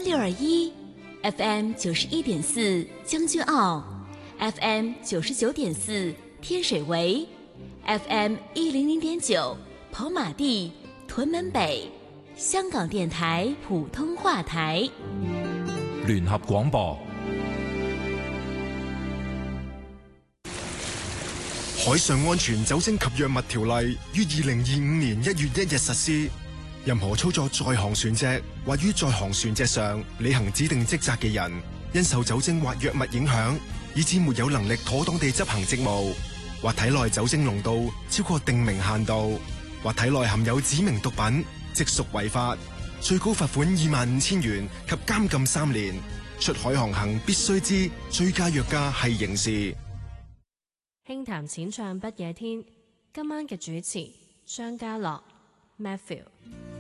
FM621，FM 91.4将军澳，FM 99.4天水围，FM 100.9跑马地、屯门北，香港電台普通話台聯合廣播。 海上安全酒精及藥物條例於2025年1月1日實施。任何操作在航船隻或於在航船隻上履行指定職責嘅人，因受酒精或藥物影響，以致沒有能力妥當地執行職務，或體內酒精濃度超過定明限度，或體內含有指明毒品，即屬違法，最高罰款25,000元及監禁3年。出海航行必須知醉駕藥駕係刑事。 輕談淺唱不夜天，今晚嘅主持張家樂 Matthew。